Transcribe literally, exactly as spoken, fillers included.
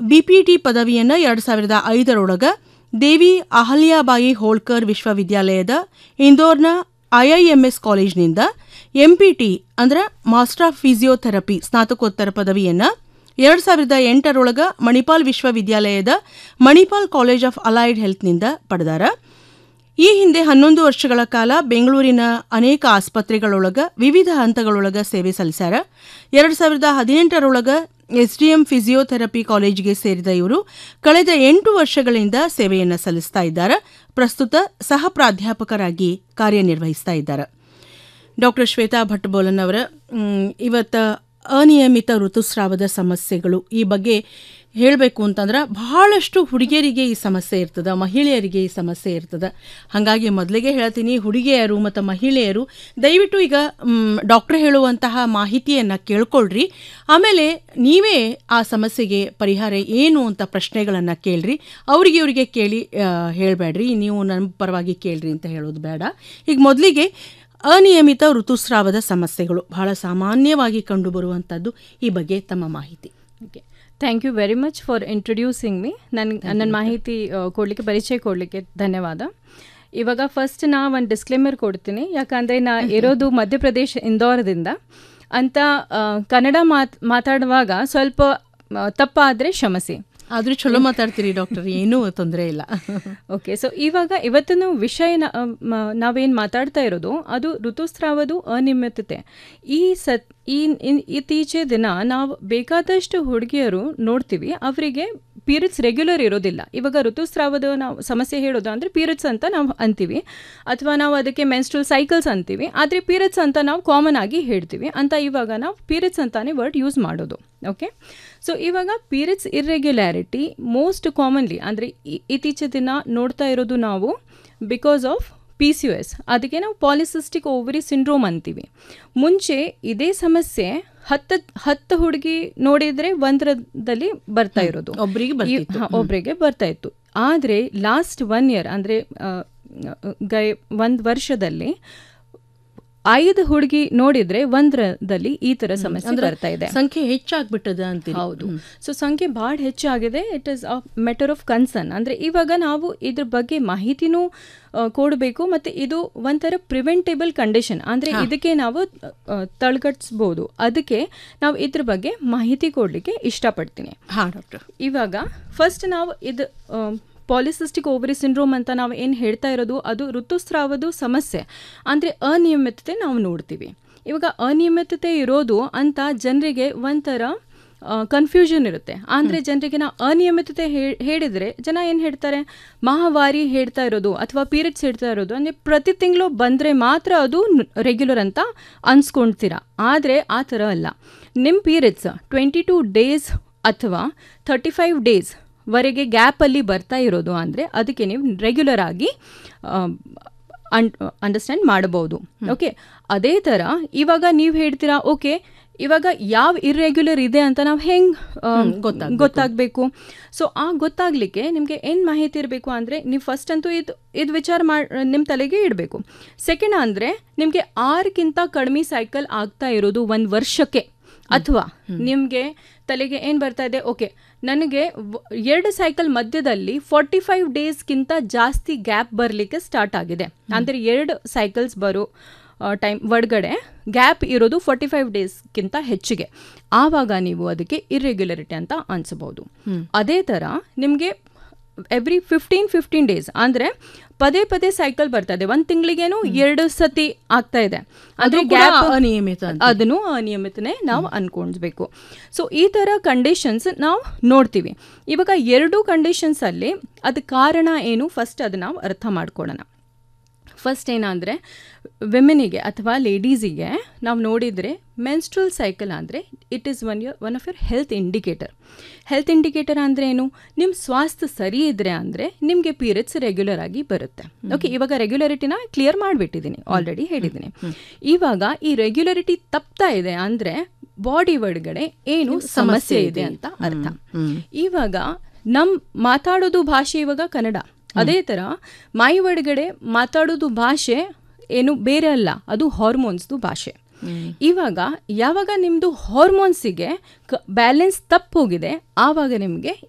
BPT ಪದವಿಯನ್ನು ಎರಡು ಸಾವಿರದ ಐದರೊಳಗ ದೇವಿ ಅಹಲ್ಯಾಬಾಯಿ ಹೋಳ್ಕರ್ ವಿಶ್ವವಿದ್ಯಾಲಯದ ಇಂದೋರ್ನ ಐಐಎಂಎಸ್ ಕಾಲೇಜಿನಿಂದ ಎಂಪಿಟಿ ಅಂದ್ರೆ ಮಾಸ್ಟರ್ ಆಫ್ ಫಿಸಿಯೋಥೆರಪಿ ಸ್ನಾತಕೋತ್ತರ ಪದವಿಯನ್ನು ಎರಡು ಸಾವಿರದ ಎಂಟರೊಳಗ ಮಣಿಪಾಲ್ ವಿಶ್ವವಿದ್ಯಾಲಯದ ಮಣಿಪಾಲ್ ಕಾಲೇಜ್ ಆಫ್ ಅಲೈಡ್ ಹೆಲ್ತ್ನಿಂದ ಪಡೆದಾರ. ಈ ಹಿಂದೆ ಹನ್ನೊಂದು ವರ್ಷಗಳ ಕಾಲ ಬೆಂಗಳೂರಿನ ಅನೇಕ ಆಸ್ಪತ್ರೆಗಳೊಳಗ ವಿವಿಧ ಹಂತಗಳೊಳಗ ಸೇವೆ ಸಲ್ಲಿಸ್ಯಾರ. ಎರಡು ಸಾವಿರದ ಹದಿನೆಂಟರೊಳಗ ಎಸ್ಡಿಎಂ ಫಿಸಿಯೋಥೆರಪಿ ಕಾಲೇಜಿಗೆ ಸೇರಿದ ಇವರು ಕಳೆದ ಎಂಟು ವರ್ಷಗಳಿಂದ ಸೇವೆಯನ್ನು ಸಲ್ಲಿಸ್ತಾ ಇದ್ದಾರೆ. ಪ್ರಸ್ತುತ ಸಹ ಪ್ರಾಧ್ಯಾಪಕರಾಗಿ ಕಾರ್ಯನಿರ್ವಹಿಸ್ತಾ ಇದ್ದಾರೆ. ಡಾಕ್ಟರ್ ಶ್ವೇತಾ ಭಟ್ಬೋಲನ್ ಅವರ ಇವತ್ತ ಅನಿಯಮಿತ ಋತುಸ್ರಾವದ ಸಮಸ್ಯೆಗಳು ಈ ಬಗ್ಗೆ ಹೇಳಬೇಕು ಅಂತಂದ್ರೆ ಬಹಳಷ್ಟು ಹುಡುಗಿಯರಿಗೆ ಈ ಸಮಸ್ಯೆ ಇರ್ತದೆ, ಮಹಿಳೆಯರಿಗೆ ಈ ಸಮಸ್ಯೆ ಇರ್ತದೆ. ಹಾಗಾಗಿ ಮೊದಲಿಗೆ ಹೇಳ್ತೀನಿ, ಹುಡುಗಿಯರು ಮತ್ತು ಮಹಿಳೆಯರು ದಯವಿಟ್ಟು ಈಗ ಡಾಕ್ಟರ್ ಹೇಳುವಂತಹ ಮಾಹಿತಿಯನ್ನು ಕೇಳ್ಕೊಳ್ರಿ. ಆಮೇಲೆ ನೀವೇ ಆ ಸಮಸ್ಯೆಗೆ ಪರಿಹಾರ ಏನು ಅಂತ ಪ್ರಶ್ನೆಗಳನ್ನು ಕೇಳ್ರಿ. ಅವರಿಗೆ ಇವರಿಗೆ ಕೇಳಿ ಹೇಳಬೇಡ್ರಿ, ನೀವು ನನ್ನ ಪರವಾಗಿ ಕೇಳ್ರಿ ಅಂತ ಹೇಳೋದು ಬೇಡ. ಈಗ ಮೊದಲಿಗೆ ಅನಿಯಮಿತ ಋತುಸ್ರಾವದ ಸಮಸ್ಯೆಗಳು ಬಹಳ ಸಾಮಾನ್ಯವಾಗಿ ಕಂಡುಬರುವಂಥದ್ದು, ಈ ಬಗ್ಗೆ ತಮ್ಮ ಮಾಹಿತಿ. Okay, thank you very much for introducing me. ನನ್ನ ನನ್ನ ಮಾಹಿತಿ ಕೊಡಲಿಕ್ಕೆ, ಪರಿಚಯ ಕೊಡಲಿಕ್ಕೆ ಧನ್ಯವಾದ. ಇವಾಗ ಫಸ್ಟ್ ನಾ ಒಂದು ಡಿಸ್ಕ್ಲೇಮರ್ ಕೊಡ್ತೀನಿ, ಯಾಕಂದರೆ ನಾ ಇರೋದು ಮಧ್ಯಪ್ರದೇಶ ಇಂದೋರದಿಂದ ಅಂತ ಕನ್ನಡ ಮಾತ್ ಮಾತಾಡುವಾಗ ಸ್ವಲ್ಪ ತಪ್ಪಾದರೆ ಕ್ಷಮಿಸಿ. ಆದರೂ ಚಲೋ ಮಾತಾಡ್ತೀರಿ ಡಾಕ್ಟರ್, ಏನೂ ತೊಂದರೆ ಇಲ್ಲ. ಓಕೆ, ಸೊ ಇವಾಗ ಇವತ್ತಿನ ವಿಷಯ ನಾವೇನು ಮಾತಾಡ್ತಾ ಇರೋದು ಅದು ಋತುಸ್ರಾವದ ಅನಿಯಮಿತತೆ. ಈ ಸತ್ ಈ ಇತ್ತೀಚೆ ದಿನ ನಾವು ಬೇಕಾದಷ್ಟು ಹುಡುಗಿಯರು ನೋಡ್ತೀವಿ, ಅವರಿಗೆ ಪೀರಿಯಡ್ಸ್ ರೆಗ್ಯುಲರ್ ಇರೋದಿಲ್ಲ. ಇವಾಗ ಋತುಸ್ರಾವದ ನಾವು ಸಮಸ್ಯೆ ಹೇಳೋದು ಅಂದರೆ ಪೀರಿಯಡ್ಸ್ ಅಂತ ನಾವು ಅಂತೀವಿ, ಅಥವಾ ನಾವು ಅದಕ್ಕೆ ಮೆನ್ಸ್ಟ್ರಲ್ ಸೈಕಲ್ಸ್ ಅಂತೀವಿ. ಆದರೆ ಪೀರಿಯಡ್ಸ್ ಅಂತ ನಾವು ಕಾಮನ್ ಆಗಿ ಹೇಳ್ತೀವಿ ಅಂತ. ಇವಾಗ ನಾವು ಪೀರಿಯಡ್ಸ್ ಅಂತಾನೆ ವರ್ಡ್ ಯೂಸ್ ಮಾಡೋದು. ಓಕೆ, ಸೊ ಇವಾಗ ಪೀರಿಯಡ್ಸ್ ಇರ್ರೆಗ್ಯುಲಾರಿಟಿ ಮೋಸ್ಟ್ ಕಾಮನ್ಲಿ ಅಂದರೆ ಇತ್ತೀಚೆ ದಿನ ನೋಡ್ತಾ ಇರೋದು ನಾವು because of P C U S, ಅದಕ್ಕೆ ನಾವು ಪಾಲಿಸಿಸ್ಟಿಕ್ ಓವರಿ ಸಿಂಡ್ರೋಮ್ ಅಂತೀವಿ. ಮುಂಚೆ ಇದೇ ಸಮಸ್ಯೆ ಹತ್ತು ಹತ್ತು ಹುಡುಗಿ ನೋಡಿದರೆ ಒಂದರದಲ್ಲಿ ಬರ್ತಾ ಇರೋದು, ಒಬ್ಬರಿಗೆ ಒಬ್ಬರಿಗೆ ಬರ್ತಾ ಇತ್ತು. ಆದರೆ ಲಾಸ್ಟ್ ಒನ್ ಇಯರ್ ಅಂದರೆ ಗೈ ಒಂದು ವರ್ಷದಲ್ಲಿ ಐದು ಹುಡುಗಿ ನೋಡಿದ್ರೆ ಒಂದರದಲ್ಲಿ ಈ ತರ ಸಮಸ್ಯೆ ಬರ್ತಾ ಇದೆ. ಸಂಖ್ಯೆ ಹೆಚ್ಚಾಗ್ಬಿಟ್ಟದ ಅಂತ. ಹೌದು, ಸೊ ಸಂಖ್ಯೆ ಭಾಳ ಹೆಚ್ಚಾಗಿದೆ. It is a matter of concern. ಅಂದರೆ ಇವಾಗ ನಾವು ಇದ್ರ ಬಗ್ಗೆ ಮಾಹಿತಿನೂ ಕೊಡಬೇಕು, ಮತ್ತು ಇದು ಒಂಥರ ಪ್ರಿವೆಂಟೇಬಲ್ ಕಂಡೀಷನ್, ಅಂದರೆ ಇದಕ್ಕೆ ನಾವು ತಡೆಗಟ್ಟಿಸ್ಬೋದು. ಅದಕ್ಕೆ ನಾವು ಇದ್ರ ಬಗ್ಗೆ ಮಾಹಿತಿ ಕೊಡಲಿಕ್ಕೆ ಇಷ್ಟಪಡ್ತೀನಿ. ಹಾಂ ಡಾಕ್ಟರ್, ಇವಾಗ ಫಸ್ಟ್ ನಾವು ಇದು ಪಾಲಿಸಿಸ್ಟಿಕ್ ಓವರಿ ಸಿಂಡ್ರೋಮ್ ಅಂತ ನಾವು ಏನು ಹೇಳ್ತಾ ಇರೋದು ಅದು ಋತುಸ್ರಾವದ ಸಮಸ್ಯೆ, ಅಂದರೆ ಅನಿಯಮಿತತೆ ನಾವು ನೋಡ್ತೀವಿ. ಇವಾಗ ಅನಿಯಮಿತತೆ ಇರೋದು ಅಂತ ಜನರಿಗೆ ಒಂಥರ ಕನ್ಫ್ಯೂಷನ್ ಇರುತ್ತೆ. ಅಂದರೆ ಜನರಿಗೆ ನಾವು ಅನಿಯಮಿತತೆ ಹೇಳಿದರೆ ಜನ ಏನು ಹೇಳ್ತಾರೆ, ಮಾಹವಾರಿ ಹೇಳ್ತಾ ಇರೋದು ಅಥವಾ ಪೀರಿಯಡ್ಸ್ ಹೇಳ್ತಾ ಇರೋದು ಅಂದರೆ ಪ್ರತಿ ತಿಂಗಳು ಬಂದರೆ ಮಾತ್ರ ಅದು ರೆಗ್ಯುಲರ್ ಅಂತ ಅನ್ಸ್ಕೊಳ್ತೀರಾ. ಆದರೆ ಆ ಥರ ಅಲ್ಲ. ನಿಮ್ಮ ಪೀರಿಯಡ್ಸ್ ಟ್ವೆಂಟಿ ಟೂ ಡೇಸ್ ಅಥವಾ ಥರ್ಟಿ ಫೈವ್ ಡೇಸ್ ವರೆಗೆ ಗ್ಯಾಪಲ್ಲಿ ಬರ್ತಾ ಇರೋದು ಅಂದರೆ ಅದಕ್ಕೆ ನೀವು ರೆಗ್ಯುಲರ್ ಆಗಿ ಅನ್ ಅಂಡರ್ಸ್ಟ್ಯಾಂಡ್ ಮಾಡಬಹುದು. ಓಕೆ, ಅದೇ ಥರ ಇವಾಗ ನೀವು ಹೇಳ್ತೀರಾ, ಓಕೆ ಇವಾಗ ಯಾವ ಇರ್ರೆಗ್ಯುಲರ್ ಇದೆ ಅಂತ ನಾವು ಹೆಂಗೆ ಗೊತ್ತಾಗಬೇಕು. ಸೊ ಆ ಗೊತ್ತಾಗಲಿಕ್ಕೆ ನಿಮಗೆ ಏನು ಮಾಹಿತಿ ಇರಬೇಕು ಅಂದರೆ ನೀವು ಫಸ್ಟ್ ಅಂತೂ ಇದು ಇದು ವಿಚಾರ ಮಾಡಿ ನಿಮ್ಮ ತಲೆಗೆ ಇಡಬೇಕು. ಸೆಕೆಂಡ್ ಅಂದರೆ ನಿಮಗೆ ಆರಕ್ಕಿಂತ ಕಡಿಮೆ ಸೈಕಲ್ ಆಗ್ತಾ ಇರೋದು ಒಂದು ವರ್ಷಕ್ಕೆ, ಅಥವಾ ನಿಮಗೆ ತಲೆಗೆ ಏನು ಬರ್ತಾ ಇದೆ, ಓಕೆ ನನಗೆ ಎರಡು ಸೈಕಲ್ ಮಧ್ಯದಲ್ಲಿ ಫಾರ್ಟಿ ಫೈವ್ ಡೇಸ್ಗಿಂತ ಜಾಸ್ತಿ ಗ್ಯಾಪ್ ಬರಲಿಕ್ಕೆ ಸ್ಟಾರ್ಟ್ ಆಗಿದೆ, ಅಂದರೆ ಎರಡು ಸೈಕಲ್ಸ್ ಬರೋ ಟೈಮ್ ಒಳಗಡೆ ಗ್ಯಾಪ್ ಇರೋದು ಫಾರ್ಟಿ ಫೈವ್ ಡೇಸ್ಗಿಂತ ಹೆಚ್ಚಿಗೆ, ಆವಾಗ ನೀವು ಅದಕ್ಕೆ ಇರ್ರೆಗ್ಯುಲರಿಟಿ ಅಂತ ಅನ್ಸಬಹುದು. ಅದೇ ಥರ ನಿಮಗೆ ಎವ್ರಿ ಫಿಫ್ಟೀನ್ ಫಿಫ್ಟೀನ್ ಡೇಸ್ ಅಂದರೆ ಪದೇ ಪದೇ ಸೈಕಲ್ ಬರ್ತಾ ಇದೆ, ಒಂದು ತಿಂಗಳಿಗೇನು ಎರಡು ಸತಿ ಆಗ್ತಾ ಇದೆ, ಅಂದರೆ ಗ್ಯಾಪ್ ಅನಿಯಮಿತ, ಅದನ್ನು ಅನಿಯಮಿತನೇ ನಾವು ಅನ್ಕೊಳ್ಬೇಕು. ಸೊ ಈ ಥರ ಕಂಡೀಷನ್ಸ್ ನಾವು ನೋಡ್ತೀವಿ. ಇವಾಗ ಎರಡು ಕಂಡೀಷನ್ಸಲ್ಲಿ ಅದು ಕಾರಣ ಏನು ಫಸ್ಟ್ ಅದು ನಾವು ಅರ್ಥ ಮಾಡ್ಕೊಳ್ಳೋಣ. ಫಸ್ಟ್ ಏನಂದರೆ ವಿಮೆನಿಗೆ ಅಥವಾ ಲೇಡೀಸಿಗೆ ನಾವು ನೋಡಿದರೆ ಮೆನ್ಸ್ಟ್ರಲ್ ಸೈಕಲ್ ಅಂದರೆ it is one your one of your health indicator. Health indicator ಅಂದರೆ ಏನು, ನಿಮ್ಮ ಸ್ವಾಸ್ಥ್ಯ ಸರಿ ಇದ್ದರೆ ಅಂದರೆ ನಿಮಗೆ ಪೀರಿಯಡ್ಸ್ ರೆಗ್ಯುಲರ್ ಆಗಿ ಬರುತ್ತೆ. ಓಕೆ, ಇವಾಗ ರೆಗ್ಯುಲರಿಟಿನ ಕ್ಲಿಯರ್ ಮಾಡಿಬಿಟ್ಟಿದ್ದೀನಿ, ಆಲ್ರೆಡಿ ಹೇಳಿದ್ದೀನಿ. ಇವಾಗ ಈ ರೆಗ್ಯುಲರಿಟಿ ತಪ್ತಾ ಇದೆ ಅಂದರೆ ಬಾಡಿ ಒಳಗಡೆ ಏನು ಸಮಸ್ಯೆ ಇದೆ ಅಂತ ಅರ್ಥ. ಇವಾಗ ನಮ್ಮ ಮಾತಾಡೋದು ಭಾಷೆ ಇವಾಗ ಕನ್ನಡ, ಅದೇ ಥರ ಮೈ ಒಳಗಡೆ ಮಾತಾಡೋದು ಭಾಷೆ ಏನು ಬೇರೆ ಅಲ್ಲ, ಅದು ಹಾರ್ಮೋನ್ಸ್ದು ಭಾಷೆ. ಇವಾಗ ಯಾವಾಗ ನಿಮ್ಮದು ಹಾರ್ಮೋನ್ಸಿಗೆ ಬ್ಯಾಲೆನ್ಸ್ ತಪ್ಪು ಹೋಗಿದೆ ಆವಾಗ ನಿಮಗೆ